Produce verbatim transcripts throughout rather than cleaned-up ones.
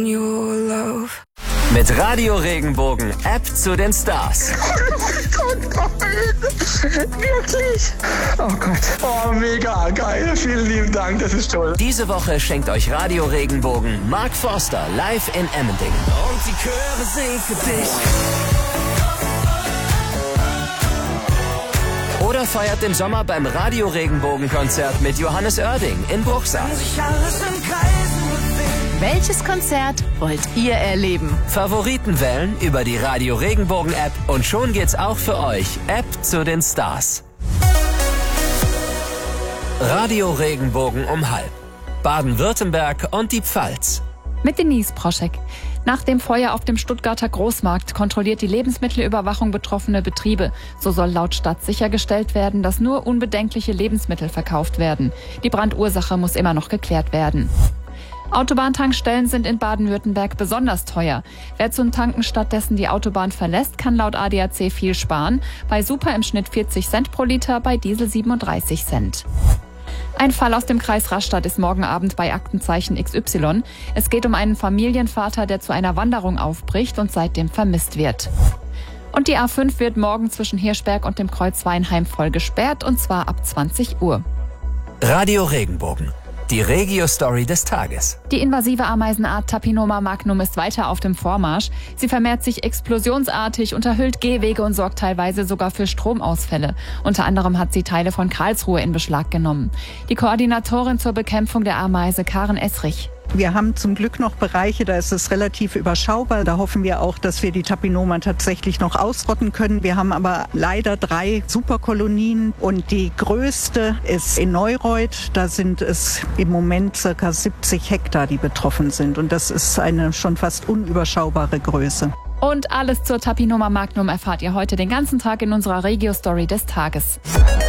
Your love. Mit Radio Regenbogen, App zu den Stars. Oh Gott, nein. Wirklich? Oh Gott. Oh, mega geil. Vielen lieben Dank, das ist toll. Diese Woche schenkt euch Radio Regenbogen Mark Forster live in Emmendingen. Und die Chöre singen für dich. Oder feiert im Sommer beim Radio Regenbogen Konzert mit Johannes Oerding in Bruchsal. Wenn sich alles im Kreisen bewegt. Welches Konzert wollt ihr erleben? Favoriten wählen über die Radio Regenbogen App und schon geht's auch für euch. App zu den Stars. Radio Regenbogen um halb. Baden-Württemberg und die Pfalz. Mit Denise Proschek. Nach dem Feuer auf dem Stuttgarter Großmarkt kontrolliert die Lebensmittelüberwachung betroffene Betriebe. So soll laut Stadt sichergestellt werden, dass nur unbedenkliche Lebensmittel verkauft werden. Die Brandursache muss immer noch geklärt werden. Autobahntankstellen sind in Baden-Württemberg besonders teuer. Wer zum Tanken stattdessen die Autobahn verlässt, kann laut A D A C viel sparen. Bei Super im Schnitt vierzig Cent pro Liter, bei Diesel siebenunddreißig Cent. Ein Fall aus dem Kreis Rastatt ist morgen Abend bei Aktenzeichen X Y. Es geht um einen Familienvater, der zu einer Wanderung aufbricht und seitdem vermisst wird. Und die A fünf wird morgen zwischen Hirschberg und dem Kreuz Weinheim voll gesperrt, und zwar ab zwanzig Uhr. Radio Regenbogen. Die Regio-Story des Tages. Die invasive Ameisenart Tapinoma magnum ist weiter auf dem Vormarsch. Sie vermehrt sich explosionsartig, unterhüllt Gehwege und sorgt teilweise sogar für Stromausfälle. Unter anderem hat sie Teile von Karlsruhe in Beschlag genommen. Die Koordinatorin zur Bekämpfung der Ameise, Karen Esrich. Wir haben zum Glück noch Bereiche, da ist es relativ überschaubar. Da hoffen wir auch, dass wir die Tapinoma tatsächlich noch ausrotten können. Wir haben aber leider drei Superkolonien und die größte ist in Neureuth. Da sind es im Moment circa siebzig Hektar, die betroffen sind. Und das ist eine schon fast unüberschaubare Größe. Und alles zur Tapinoma magnum erfahrt ihr heute den ganzen Tag in unserer Regio-Story des Tages.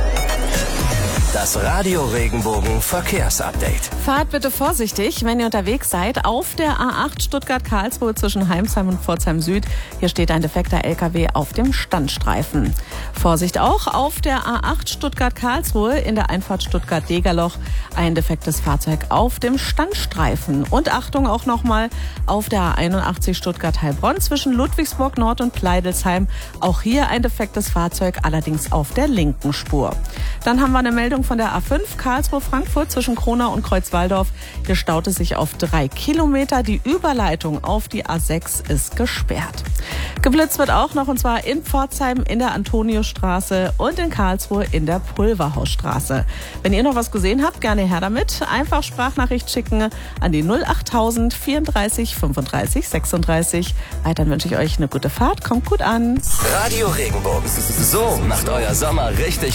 Das Radio Regenbogen Verkehrsupdate. Fahrt bitte vorsichtig, wenn ihr unterwegs seid. Auf der A acht Stuttgart-Karlsruhe zwischen Heimsheim und Pforzheim Süd. Hier steht ein defekter L K W auf dem Standstreifen. Vorsicht auch auf der A acht Stuttgart-Karlsruhe in der Einfahrt Stuttgart-Degerloch. Ein defektes Fahrzeug auf dem Standstreifen. Und Achtung auch nochmal auf der A einundachtzig Stuttgart-Heilbronn zwischen Ludwigsburg Nord und Pleidelsheim. Auch hier ein defektes Fahrzeug, allerdings auf der linken Spur. Dann haben wir eine Meldung von der A fünf Karlsruhe-Frankfurt zwischen Kronau und Kreuzwaldorf. Hier staut es sich auf drei Kilometer. Die Überleitung auf die A sechs ist gesperrt. Geblitzt wird auch noch, und zwar in Pforzheim in der Antoniusstraße und in Karlsruhe in der Pulverhausstraße. Wenn ihr noch was gesehen habt, gerne her damit. Einfach Sprachnachricht schicken an die null achttausend vierunddreißig fünfunddreißig sechsunddreißig. Weiterhin wünsche ich euch eine gute Fahrt. Kommt gut an. Radio Regenbogen. So macht euer Sommer richtig